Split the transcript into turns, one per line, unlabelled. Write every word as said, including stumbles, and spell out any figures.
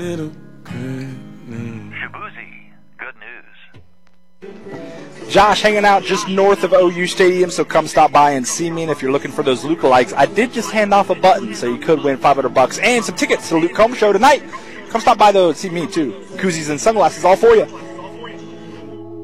Little good news.
Shabuzi, good news.
Josh hanging out just north of O U Stadium, so come stop by and see me. And if you're looking for those lookalikes, I did just hand off a button, so you could win five hundred bucks and some tickets to the Luke Combs show tonight. Come stop by, though, and see me, too. Koozies and sunglasses all for you.